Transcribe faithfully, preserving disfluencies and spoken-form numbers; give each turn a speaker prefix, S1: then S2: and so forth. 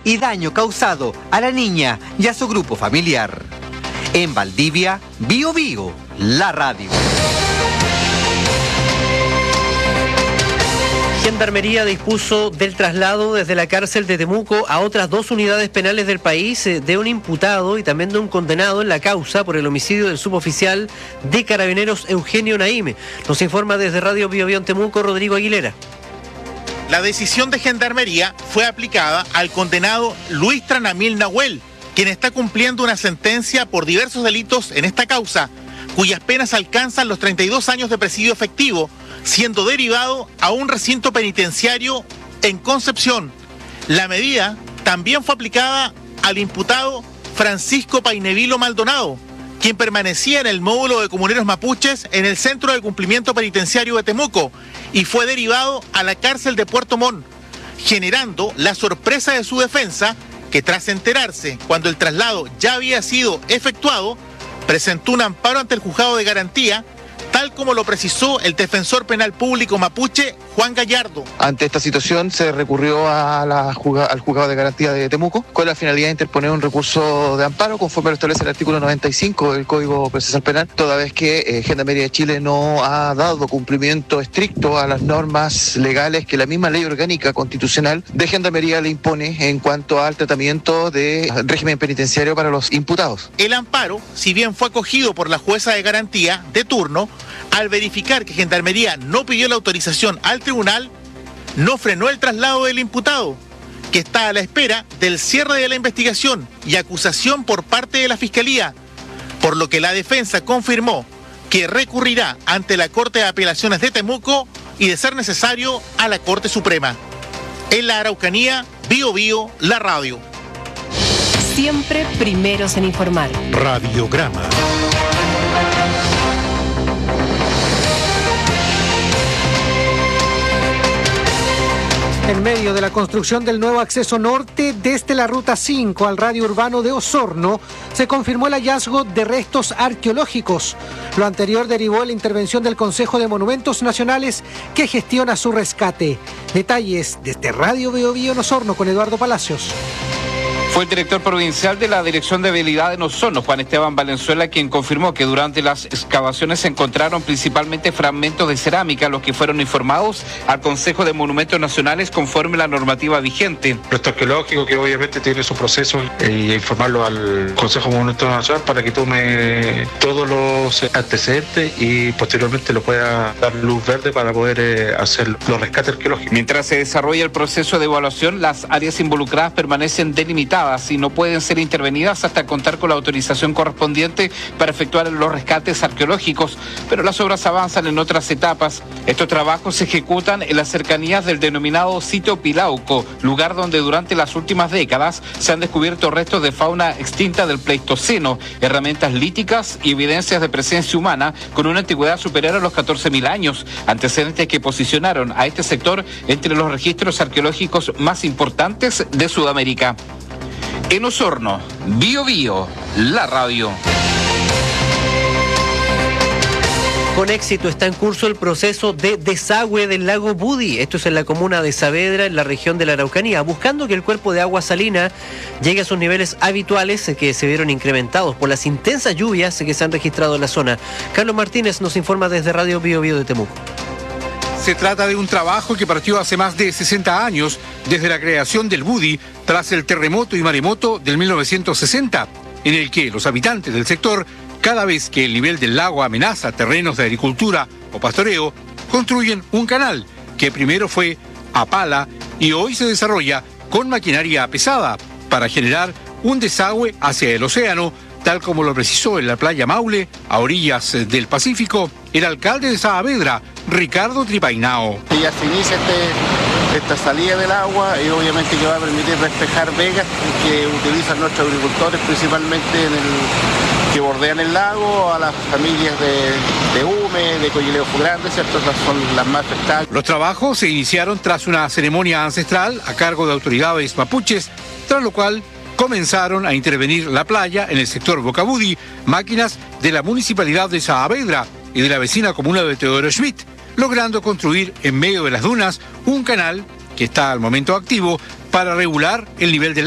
S1: y daño causado a la niña y a su grupo familiar. En Valdivia, Bío Bío, la radio.
S2: Gendarmería dispuso del traslado desde la cárcel de Temuco a otras dos unidades penales del país de un imputado y también de un condenado en la causa por el homicidio del suboficial de Carabineros Eugenio Naime. Nos informa desde Radio Bío Bío en Temuco, Rodrigo Aguilera.
S3: La decisión de Gendarmería fue aplicada al condenado Luis Tranamil Nahuel, quien está cumpliendo una sentencia por diversos delitos en esta causa, cuyas penas alcanzan los treinta y dos años de presidio efectivo, siendo derivado a un recinto penitenciario en Concepción. La medida también fue aplicada al imputado Francisco Painevilo Maldonado, quien permanecía en el módulo de comuneros mapuches en el Centro de Cumplimiento Penitenciario de Temuco y fue derivado a la cárcel de Puerto Montt, generando la sorpresa de su defensa, que tras enterarse cuando el traslado ya había sido efectuado, presentó un amparo ante el juzgado de garantía, tal como lo precisó el defensor penal público mapuche, Juan Gallardo.
S4: Ante esta situación se recurrió a la juga, al juzgado de garantía de Temuco con la finalidad de interponer un recurso de amparo conforme lo establece el artículo noventa y cinco del Código Procesal Penal, toda vez que eh, Gendarmería de Chile no ha dado cumplimiento estricto a las normas legales que la misma ley orgánica constitucional de Gendarmería le impone en cuanto al tratamiento de régimen penitenciario para los imputados.
S3: El amparo, si bien fue acogido por la jueza de garantía de turno, al verificar que Gendarmería no pidió la autorización al tribunal, no frenó el traslado del imputado, que está a la espera del cierre de la investigación y acusación por parte de la Fiscalía, por lo que la defensa confirmó que recurrirá ante la Corte de Apelaciones de Temuco y, de ser necesario, a la Corte Suprema. En la Araucanía, Bío Bío, la radio.
S5: Siempre primeros en informar.
S6: Radiograma.
S7: En medio de la construcción del nuevo acceso norte desde la Ruta cinco al radio urbano de Osorno, se confirmó el hallazgo de restos arqueológicos. Lo anterior derivó en la intervención del Consejo de Monumentos Nacionales, que gestiona su rescate. Detalles desde Radio Bío Bío en Osorno con Eduardo Palacios.
S8: Fue el director provincial de la Dirección de Vialidad en Osorno, Juan Esteban Valenzuela, quien confirmó que durante las excavaciones se encontraron principalmente fragmentos de cerámica, los que fueron informados al Consejo de Monumentos Nacionales conforme a la normativa vigente.
S9: Resto arqueológico que obviamente tiene su proceso y informarlo al Consejo de Monumentos Nacionales para que tome todos los antecedentes y posteriormente lo pueda dar luz verde para poder eh, hacer los rescates arqueológicos.
S8: Mientras se desarrolla el proceso de evaluación, las áreas involucradas permanecen delimitadas y no pueden ser intervenidas hasta contar con la autorización correspondiente para efectuar los rescates arqueológicos, pero las obras avanzan en otras etapas. Estos trabajos se ejecutan en las cercanías del denominado sitio Pilauco, lugar donde durante las últimas décadas se han descubierto restos de fauna extinta del Pleistoceno, herramientas líticas y evidencias de presencia humana con una antigüedad superior a los catorce mil años, antecedentes que posicionaron a este sector entre los registros arqueológicos más importantes de Sudamérica. En Osorno, Bío Bío, la radio.
S2: Con éxito está en curso el proceso de desagüe del lago Budi. Esto es en la comuna de Saavedra, en la región de la Araucanía, buscando que el cuerpo de agua salina llegue a sus niveles habituales, que se vieron incrementados por las intensas lluvias que se han registrado en la zona. Carlos Martínez nos informa desde Radio Bío Bío de Temuco.
S10: Se trata de un trabajo que partió hace más de sesenta años, desde la creación del Budi, tras el terremoto y maremoto del mil novecientos sesenta, en el que los habitantes del sector, cada vez que el nivel del lago amenaza terrenos de agricultura o pastoreo, construyen un canal, que primero fue a pala y hoy se desarrolla con maquinaria pesada, para generar un desagüe hacia el océano, tal como lo precisó en la playa Maule, a orillas del Pacífico, el alcalde de Saavedra, Ricardo Tripainao.
S11: Ya se inicia este, esta salida del agua y obviamente que va a permitir despejar vegas que utilizan nuestros agricultores, principalmente en el, que bordean el lago, a las familias de, de Ume, de Coyileo Grande, ¿cierto? Estas son las más afectadas.
S10: Los trabajos se iniciaron tras una ceremonia ancestral a cargo de autoridades mapuches, tras lo cual comenzaron a intervenir la playa en el sector Bocabudi, máquinas de la Municipalidad de Saavedra y de la vecina comuna de Teodoro Schmidt, logrando construir en medio de las dunas un canal que está al momento activo para regular el nivel del